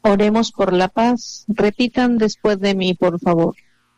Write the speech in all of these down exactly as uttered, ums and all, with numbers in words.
Oremos por la paz. Repitan después de mí, por favor.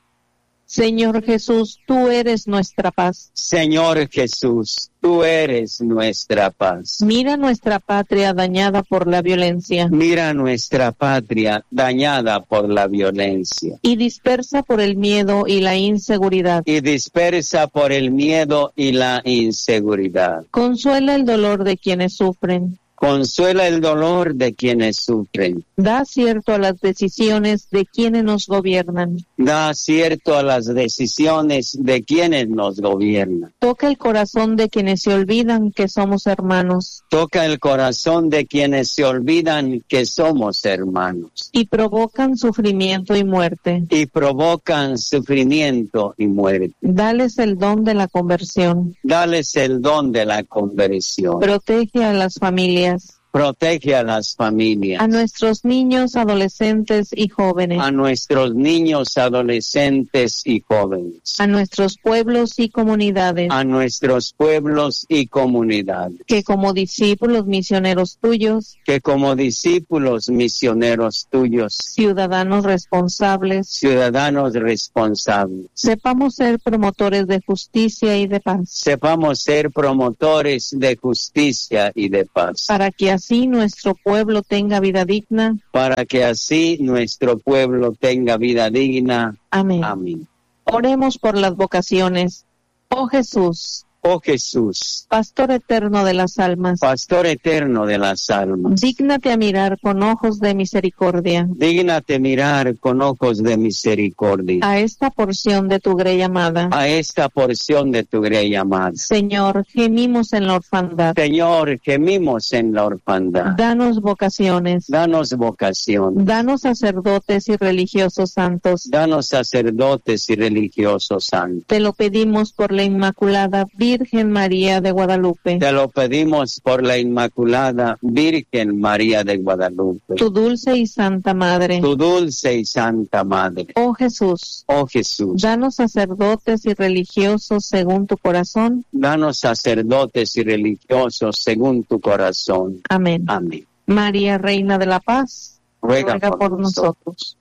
Señor Jesús, tú eres nuestra paz. Señor Jesús, tú eres nuestra paz. Mira nuestra patria dañada por la violencia. Mira nuestra patria dañada por la violencia. Y dispersa por el miedo y la inseguridad. Y dispersa por el miedo y la inseguridad. Consuela el dolor de quienes sufren. Consuela el dolor de quienes sufren. Da acierto a las decisiones de quienes nos gobiernan. Da acierto a las decisiones de quienes nos gobiernan. Toca el corazón de quienes se olvidan que somos hermanos. Toca el corazón de quienes se olvidan que somos hermanos. Y provocan sufrimiento y muerte. Y provocan sufrimiento y muerte. Dales el don de la conversión. Dales el don de la conversión. Protege a las familias. Protege a las familias. A nuestros niños, adolescentes y jóvenes. A nuestros niños, adolescentes y jóvenes. A nuestros pueblos y comunidades. A nuestros pueblos y comunidades. Que como discípulos misioneros tuyos. Que como discípulos misioneros tuyos. Ciudadanos responsables. Ciudadanos responsables. Sepamos ser promotores de justicia y de paz. Sepamos ser promotores de justicia y de paz. Para que así nuestro pueblo tenga vida digna. Para que así nuestro pueblo tenga vida digna. Amén. Amén. Oremos por las vocaciones. Oh Jesús. Oh Jesús, Pastor eterno de las almas, Pastor eterno de las almas, dígnate a mirar con ojos de misericordia, dígnate mirar con ojos de misericordia a esta porción de tu grey amada, a esta porción de tu grey amada. Señor, gemimos en la orfandad, Señor, gemimos en la orfandad. Danos vocaciones, Danos vocación, danos sacerdotes y religiosos santos, danos sacerdotes y religiosos santos. Te lo pedimos por la Inmaculada Virgen María de Guadalupe. Te lo pedimos por la Inmaculada Virgen María de Guadalupe. Tu dulce y santa Madre. Tu dulce y santa Madre. Oh Jesús. Oh Jesús. Danos sacerdotes y religiosos según tu corazón. Danos sacerdotes y religiosos según tu corazón. Amén. Amén. María, Reina de la Paz, ruega, ruega por, por nosotros. nosotros.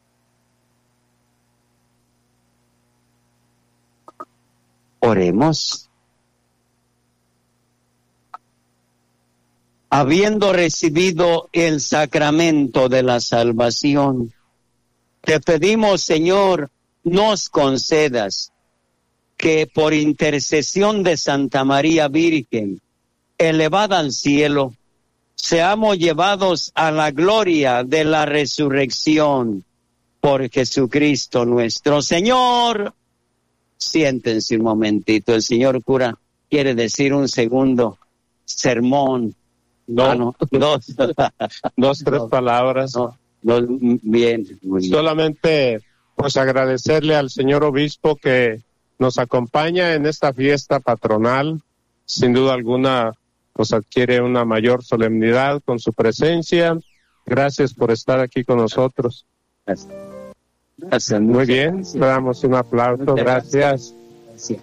Oremos. Habiendo recibido el sacramento de la salvación, te pedimos, Señor, nos concedas que por intercesión de Santa María Virgen, elevada al cielo, seamos llevados a la gloria de la resurrección por Jesucristo nuestro Señor. Siéntense un momentito, el señor cura quiere decir un segundo sermón. No, ah, no. Dos. dos, tres palabras. No, dos, bien, muy bien. Solamente pues agradecerle al señor obispo que nos acompaña en esta fiesta patronal. Sin duda alguna pues adquiere una mayor solemnidad con su presencia. Gracias por estar aquí con nosotros. Gracias. Gracias. Muy bien, le damos un aplauso. Gracias. Gracias.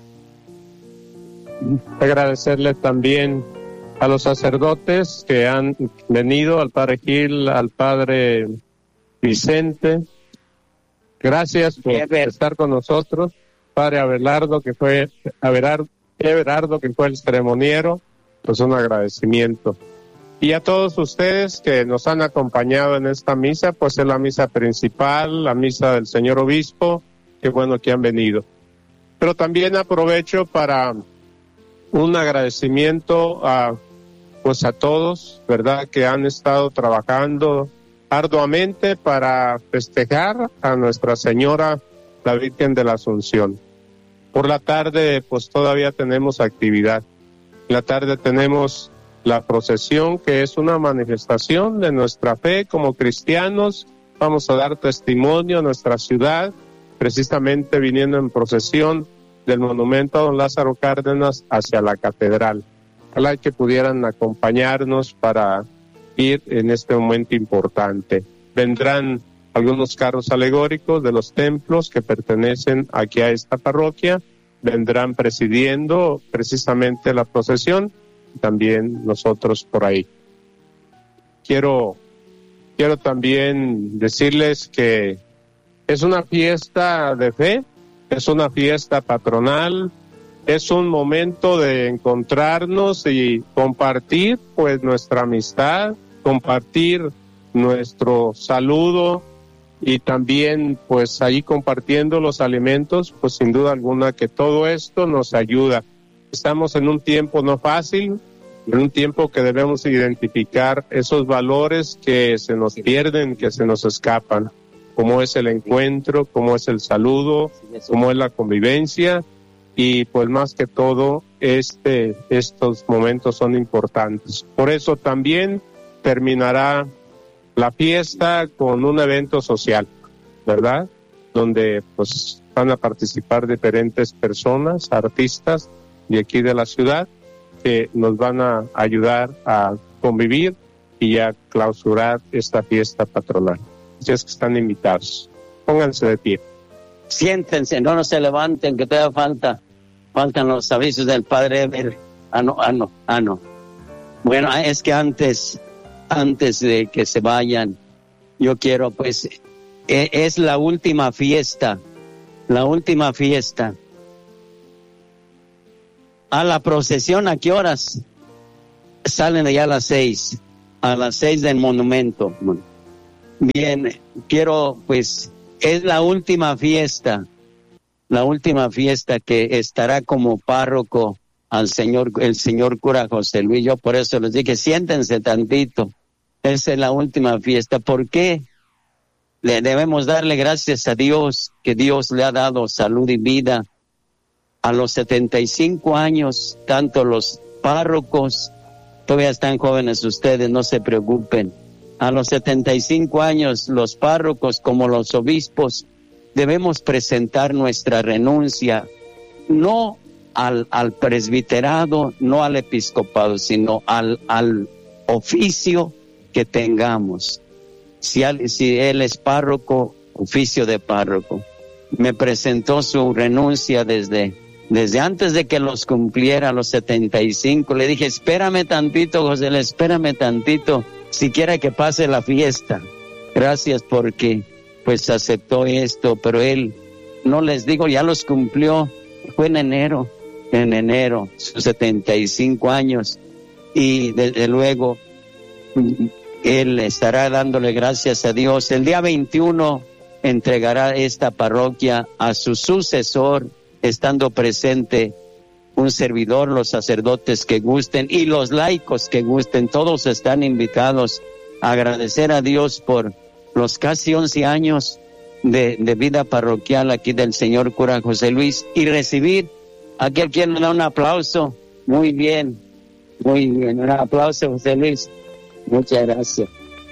Agradecerle también a los sacerdotes que han venido, al padre Gil, al padre Vicente. Gracias por estar con nosotros. Padre Abelardo, que fue Abelardo, Everardo, que fue el ceremoniero, pues un agradecimiento. Y a todos ustedes que nos han acompañado en esta misa, pues es la misa principal, la misa del señor obispo, qué bueno que han venido. Pero también aprovecho para un agradecimiento a pues a todos, ¿verdad?, que han estado trabajando arduamente para festejar a Nuestra Señora, la Virgen de la Asunción. Por la tarde, pues todavía tenemos actividad. En la tarde tenemos la procesión, que es una manifestación de nuestra fe como cristianos. Vamos a dar testimonio a nuestra ciudad, precisamente viniendo en procesión del monumento a don Lázaro Cárdenas hacia la catedral. Ojalá que pudieran acompañarnos para ir en este momento importante. Vendrán algunos carros alegóricos de los templos que pertenecen aquí a esta parroquia, vendrán presidiendo precisamente la procesión, también nosotros por ahí. Quiero quiero también decirles que es una fiesta de fe, es una fiesta patronal, es un momento de encontrarnos y compartir pues nuestra amistad, compartir nuestro saludo y también pues ahí compartiendo los alimentos, pues sin duda alguna que todo esto nos ayuda. Estamos en un tiempo no fácil, en un tiempo que debemos identificar esos valores que se nos pierden, que se nos escapan, como es el encuentro, como es el saludo, como es la convivencia, y pues más que todo este estos momentos son importantes. Por eso también terminará la fiesta con un evento social, ¿verdad? Donde pues van a participar diferentes personas, artistas de aquí de la ciudad, que nos van a ayudar a convivir y a clausurar esta fiesta patronal. Así es que están invitados. Pónganse de pie. Siéntense, no, no se levanten, que todavía falta, faltan los avisos del Padre Ever. Ah, no, ah, no, ah, no. Bueno, es que antes, antes de que se vayan, yo quiero, pues, es la última fiesta, la última fiesta. A la procesión, ¿a qué horas? Salen allá a las seis, a las seis del monumento. Bien, quiero, pues, es la última fiesta, la última fiesta que estará como párroco al señor, el señor cura José Luis. Yo por eso les dije, siéntense tantito. Esa es la última fiesta. ¿Por qué? Le debemos darle gracias a Dios, que Dios le ha dado salud y vida. A los setenta y cinco años, tanto los párrocos, todavía están jóvenes ustedes, no se preocupen. A los setenta y cinco años, los párrocos como los obispos, debemos presentar nuestra renuncia, no al, al presbiterado, no al episcopado, sino al, al oficio que tengamos. Si, al, si él es párroco, oficio de párroco. Me presentó su renuncia desde... Desde antes de que los cumpliera, a los setenta y cinco, le dije, espérame tantito, José, espérame tantito, siquiera que pase la fiesta. Gracias porque, pues, aceptó esto, pero él, no les digo, ya los cumplió, fue en enero, en enero, sus setenta y cinco años, y desde luego, él estará dándole gracias a Dios. El día veintiuno entregará esta parroquia a su sucesor, estando presente un servidor, los sacerdotes que gusten y los laicos que gusten, todos están invitados a agradecer a Dios por los casi once años de, de vida parroquial aquí del señor cura José Luis y recibir, aquel quien le da un aplauso. Muy bien, muy bien, un aplauso, José Luis, muchas gracias.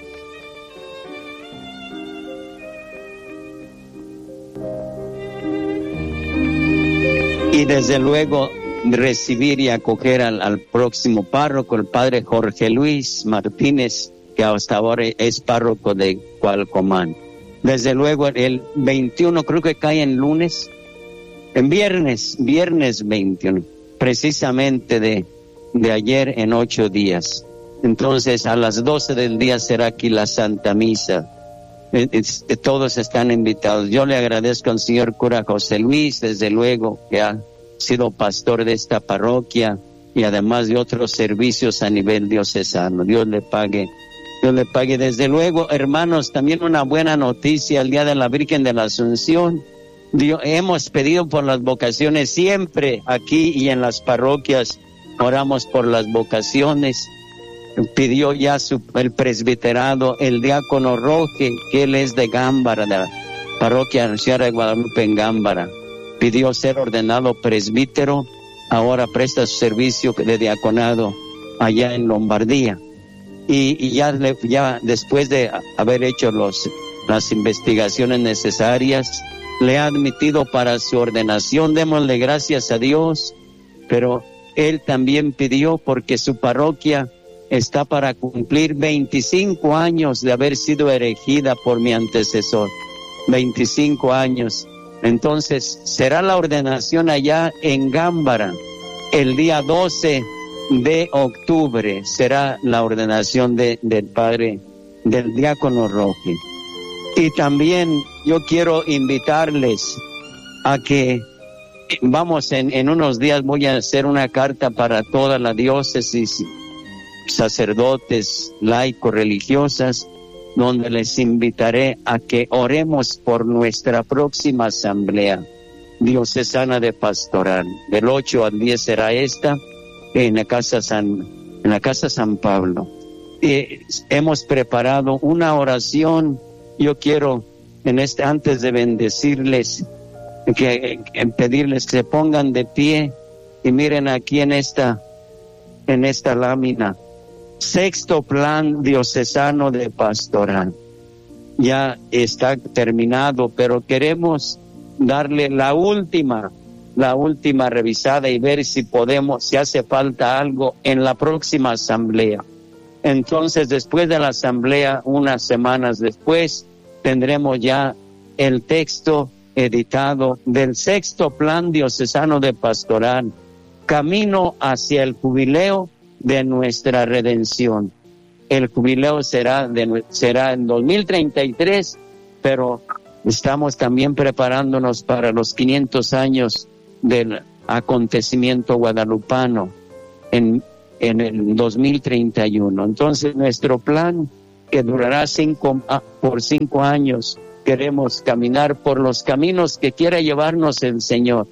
Y desde luego recibir y acoger al, al próximo párroco, el padre Jorge Luis Martínez, que hasta ahora es párroco de Cualcomán. Desde luego el veintiuno, creo que cae en lunes, en viernes, viernes veintiuno, precisamente de, de ayer en ocho días. Entonces a las doce del día será aquí la Santa Misa. Es, es, todos están invitados. Yo le agradezco al señor cura José Luis, desde luego, que ha sido pastor de esta parroquia y además de otros servicios a nivel diocesano. Dios le pague, Dios le pague. Desde luego, hermanos, también una buena noticia, el día de la Virgen de la Asunción. Dios, hemos pedido por las vocaciones siempre aquí y en las parroquias, oramos por las vocaciones. Pidió ya su, el presbiterado, el diácono Roque, que él es de Gámbara, de la parroquia Sierra de Guadalupe en Gámbara. Pidió ser ordenado presbítero, ahora presta su servicio de diaconado allá en Lombardía. Y, y ya, le, ya después de haber hecho los, las investigaciones necesarias, le ha admitido para su ordenación. Démosle gracias a Dios, pero él también pidió porque su parroquia está para cumplir veinticinco años de haber sido erigida por mi antecesor. veinticinco años. Entonces, será la ordenación allá en Gámbara. El día doce de octubre será la ordenación de, del padre del diácono Roque. Y también yo quiero invitarles a que vamos en, en unos días voy a hacer una carta para toda la diócesis, sacerdotes, laicos, religiosas, donde les invitaré a que oremos por nuestra próxima asamblea diocesana de pastoral. Del ocho al diez será esta en la casa San, en la casa San Pablo. Y hemos preparado una oración. Yo quiero en este antes de bendecirles que, que pedirles que se pongan de pie y miren aquí en esta en esta lámina. Sexto plan diocesano de pastoral. Ya está terminado, pero queremos darle la última, la última revisada y ver si podemos, si hace falta algo en la próxima asamblea. Entonces, después de la asamblea, unas semanas después, tendremos ya el texto editado del sexto plan diocesano de pastoral, camino hacia el jubileo de nuestra redención. El jubileo será de, será en dos mil treinta y tres, pero estamos también preparándonos para los quinientos años del acontecimiento guadalupano en, en el dos mil treinta y uno. Entonces, nuestro plan, que durará cinco, por cinco años, queremos caminar por los caminos que quiera llevarnos el Señor.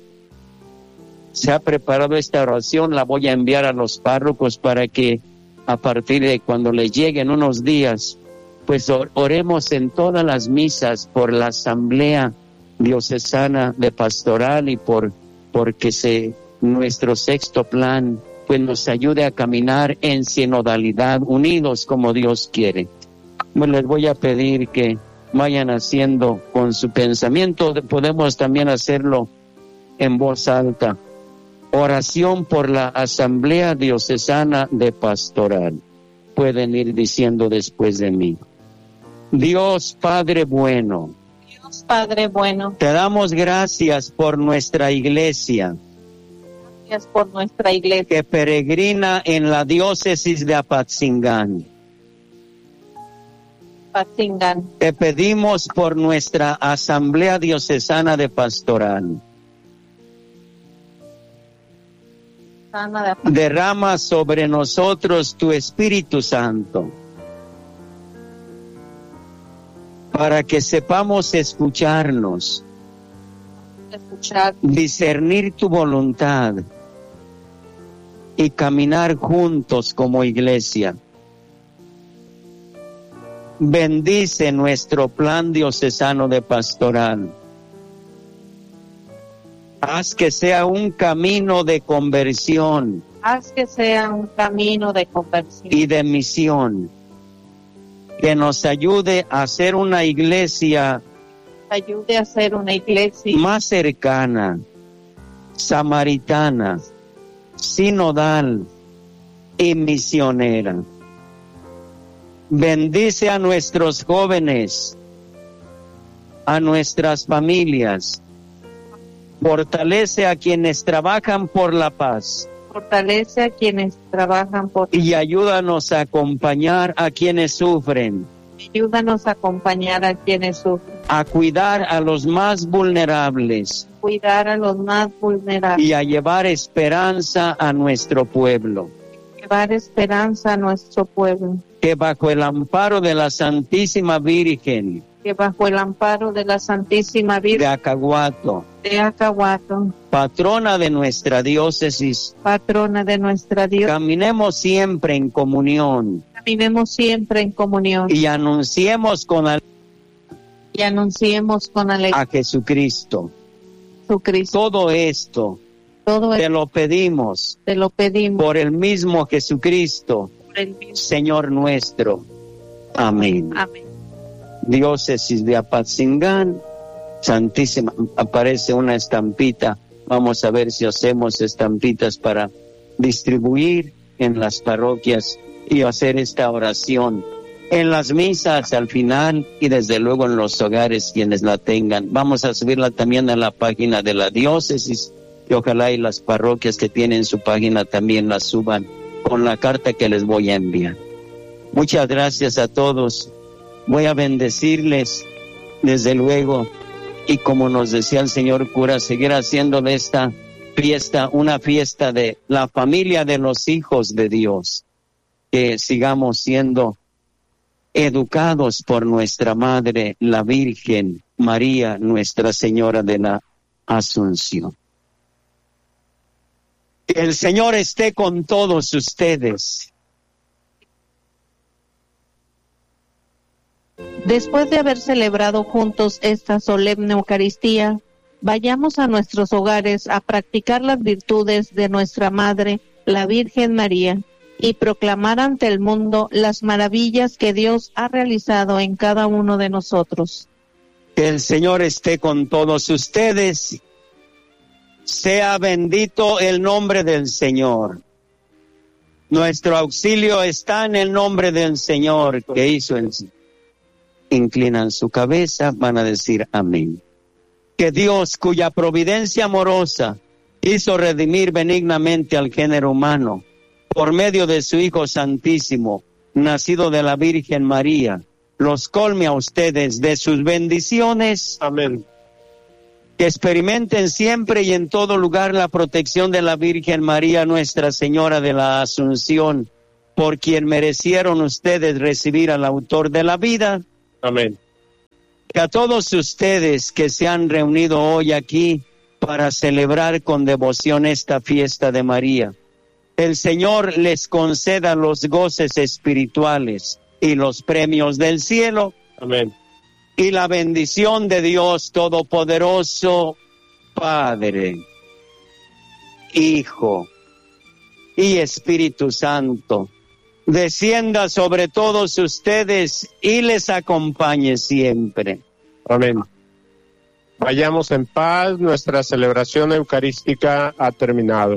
Se ha preparado esta oración, la voy a enviar a los párrocos para que a partir de cuando les lleguen unos días, pues oremos en todas las misas por la asamblea diocesana de pastoral y por porque se nuestro sexto plan pues nos ayude a caminar en sinodalidad, unidos como Dios quiere. Pues les voy a pedir que vayan haciendo con su pensamiento, podemos también hacerlo en voz alta. Oración por la Asamblea Diocesana de Pastoral. Pueden ir diciendo después de mí. Dios Padre bueno. Dios Padre bueno. Te damos gracias por nuestra iglesia. Gracias por nuestra iglesia. Que peregrina en la diócesis de Apatzingán. Apatzingán. Te pedimos por nuestra Asamblea Diocesana de Pastoral. Derrama sobre nosotros tu Espíritu Santo, para que sepamos escucharnos, escuchar, discernir tu voluntad y caminar juntos como iglesia. Bendice nuestro plan diocesano de pastoral. Haz que sea un camino de conversión. Haz que sea un camino de conversión y de misión. Que nos ayude a ser una iglesia. Ayude a ser una iglesia más cercana, samaritana, sinodal y misionera. Bendice a nuestros jóvenes, a nuestras familias. Fortalece a quienes trabajan por la paz. Fortalece a quienes trabajan por y ayúdanos a acompañar a quienes sufren. Ayúdanos a acompañar a quienes sufren. A cuidar a los más vulnerables. Cuidar a los más vulnerables. Y a llevar esperanza a nuestro pueblo. Llevar esperanza a nuestro pueblo. Que bajo el amparo de la Santísima Virgen. Que bajo el amparo de la Santísima Virgen de Acahuato, de Acahuato, patrona de nuestra diócesis, patrona de nuestra diócesis, caminemos siempre en comunión, caminemos siempre en comunión y anunciemos con al- y anunciemos con alegría a Jesucristo. Jesucristo. Todo esto, todo te esto lo pedimos, te lo pedimos por el mismo Jesucristo, por el mismo Señor nuestro. Amén. Amén. Diócesis de Apatzingán, Santísima, aparece una estampita. Vamos a ver si hacemos estampitas para distribuir en las parroquias y hacer esta oración en las misas al final y desde luego en los hogares quienes la tengan. Vamos a subirla también a la página de la diócesis y ojalá y las parroquias que tienen su página también la suban con la carta que les voy a enviar. Muchas gracias a todos. voy a bendecirles, desde luego, y como nos decía el señor cura, seguir haciendo de esta fiesta una fiesta de la familia de los hijos de Dios, que sigamos siendo educados por nuestra Madre, la Virgen María, Nuestra Señora de la Asunción. Que el Señor esté con todos ustedes. Después de haber celebrado juntos esta solemne Eucaristía, vayamos a nuestros hogares a practicar las virtudes de nuestra Madre, la Virgen María, y proclamar ante el mundo las maravillas que Dios ha realizado en cada uno de nosotros. Que el Señor esté con todos ustedes. Sea bendito el nombre del Señor. Nuestro auxilio está en el nombre del Señor que hizo el Señor. Inclinan su cabeza, van a decir amén. Que Dios, cuya providencia amorosa hizo redimir benignamente al género humano por medio de su Hijo Santísimo, nacido de la Virgen María, los colme a ustedes de sus bendiciones. Amén. Que experimenten siempre y en todo lugar la protección de la Virgen María, Nuestra Señora de la Asunción, por quien merecieron ustedes recibir al autor de la vida. Amén. Que a todos ustedes que se han reunido hoy aquí para celebrar con devoción esta fiesta de María, el Señor les conceda los goces espirituales y los premios del cielo. Amén. Y la bendición de Dios Todopoderoso, Padre, Hijo y Espíritu Santo, descienda sobre todos ustedes y les acompañe siempre. Amén. Vayamos en paz, nuestra celebración eucarística ha terminado.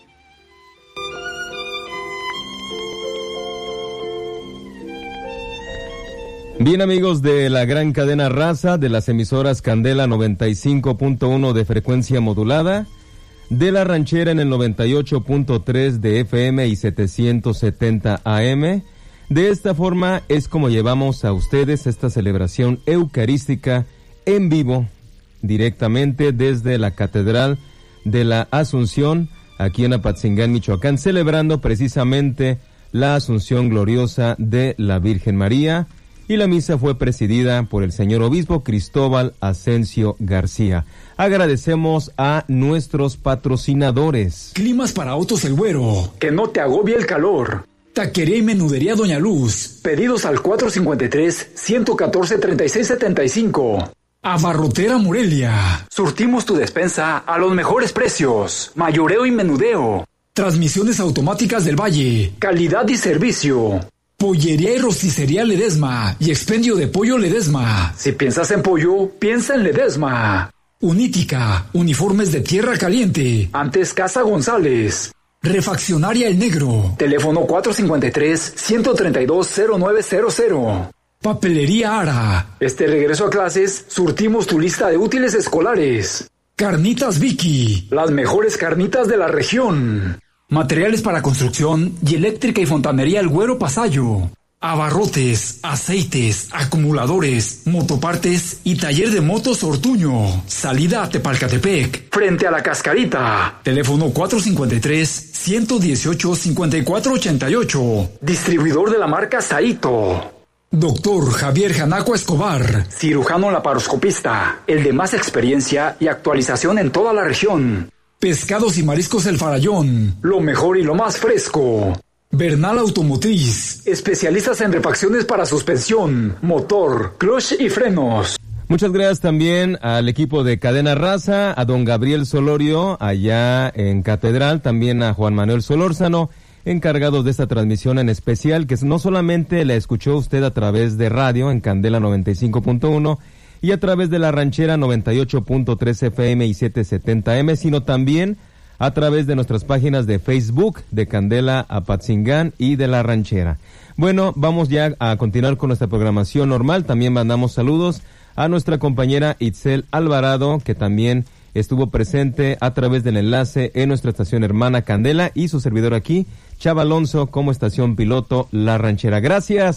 Bien, amigos de la gran cadena Raza, de las emisoras Candela noventa y cinco punto uno de frecuencia modulada, de La Ranchera en el noventa y ocho punto tres de F M y setecientos setenta A M. De esta forma es como llevamos a ustedes esta celebración eucarística en vivo, directamente desde la Catedral de la Asunción, aquí en Apatzingán, Michoacán, celebrando precisamente la Asunción gloriosa de la Virgen María. Y la misa fue presidida por el señor obispo Cristóbal Asensio García. Agradecemos a nuestros patrocinadores. Climas para Autos El Güero, que no te agobie el calor. Taquería y Menudería Doña Luz, pedidos al cuatro cinco tres, uno uno cuatro, tres seis siete cinco. Abarrotera Morelia, surtimos tu despensa a los mejores precios. Mayoreo y menudeo. Transmisiones automáticas del Valle, calidad y servicio. Pollería y rosticería Ledesma y expendio de pollo Ledesma. Si piensas en pollo, piensa en Ledesma. Unítica, uniformes de tierra caliente. Antes Casa González. Refaccionaria El Negro. Teléfono cuatro cinco tres, uno tres dos, cero nueve cero cero. Papelería Ara. Este regreso a clases, surtimos tu lista de útiles escolares. Carnitas Vicky. Las mejores carnitas de la región. Materiales para construcción y eléctrica y fontanería El Güero Pasayo. Abarrotes, aceites, acumuladores, motopartes y taller de motos Ortuño. Salida a Tepalcatepec, frente a la Cascarita. Teléfono cuatro cinco tres, uno uno ocho, cinco cuatro ocho ocho. Distribuidor de la marca Saito. Doctor Javier Janaco Escobar, cirujano laparoscopista, el de más experiencia y actualización en toda la región. Pescados y mariscos El Farallón, lo mejor y lo más fresco. Bernal Automotriz, especialistas en refacciones para suspensión, motor, clutch y frenos. Muchas gracias también al equipo de Cadena Raza, a don Gabriel Solorio, allá en Catedral, también a Juan Manuel Solórzano, encargados de esta transmisión en especial, que no solamente la escuchó usted a través de radio en Candela noventa y cinco punto uno, y a través de La Ranchera noventa y ocho punto tres F M y setecientos setenta M, sino también a través de nuestras páginas de Facebook de Candela Apatzingán y de La Ranchera. Bueno, vamos ya a continuar con nuestra programación normal. También mandamos saludos a nuestra compañera Itzel Alvarado, que también estuvo presente a través del enlace en nuestra estación hermana Candela, y su servidor aquí, Chava Alonso, como estación piloto La Ranchera. Gracias.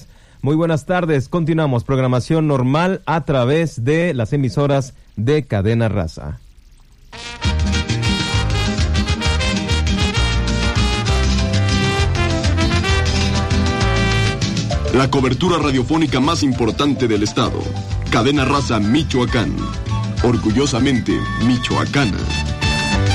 Muy buenas tardes. Continuamos programación normal a través de las emisoras de Cadena Raza. La cobertura radiofónica más importante del estado. Cadena Raza Michoacán. Orgullosamente michoacana.